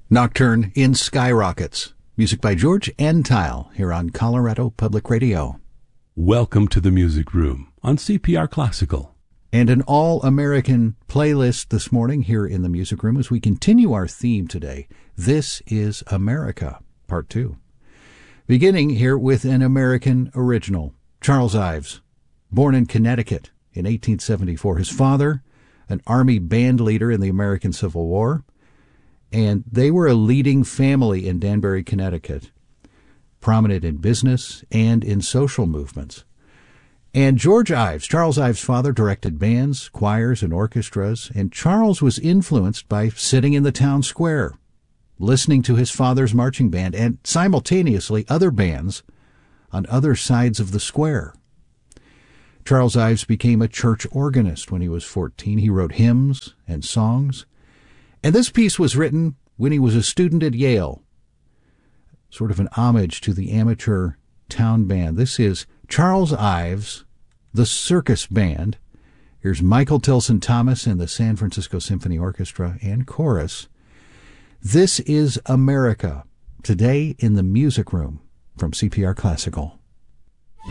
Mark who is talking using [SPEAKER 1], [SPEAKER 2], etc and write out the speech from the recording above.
[SPEAKER 1] Nocturne in Skyrockets. Music by George Entile here on Colorado Public Radio.
[SPEAKER 2] Welcome to the Music Room on CPR Classical.
[SPEAKER 1] And an all-American playlist this morning here in the Music Room as we continue our theme today. This is America, Part 2. Beginning here with an American original, Charles Ives, born in Connecticut in 1874. His father, an Army band leader in the American Civil War, and they were a leading family in Danbury, Connecticut, prominent in business and in social movements. And George Ives, Charles Ives' father, directed bands, choirs, and orchestras, and Charles was influenced by sitting in the town square, listening to his father's marching band, and simultaneously other bands on other sides of the square. Charles Ives became a church organist when he was 14. He wrote hymns and songs. And this piece was written when he was a student at Yale, sort of an homage to the amateur town band. This is Charles Ives, the Circus Band. Here's Michael Tilson Thomas and the San Francisco Symphony Orchestra and Chorus. This is America, today in the Music Room from CPR Classical.